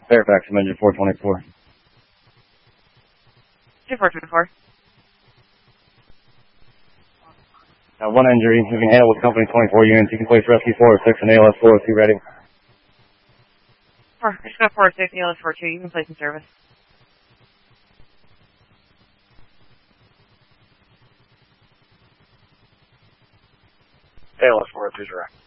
Fairfax, engine 424. 2424. One injury. You can handle with company 24 units. You can place rescue 406 and ALS 402 ready. I just got 406, ALS 402. You can place in service. ALS 402 direct.